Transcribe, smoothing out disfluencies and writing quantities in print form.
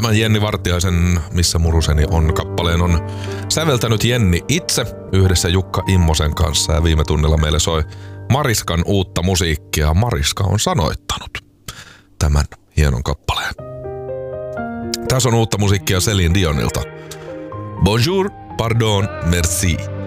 Tämän Jenni Vartiaisen Missä muruseni on -kappaleen on säveltänyt Jenni itse yhdessä Jukka Immosen kanssa ja viime tunnilla meille soi Mariskan uutta musiikkia. Mariska on sanoittanut tämän hienon kappaleen. Tässä on uutta musiikkia Céline Dionilta. Bonjour, pardon, merci.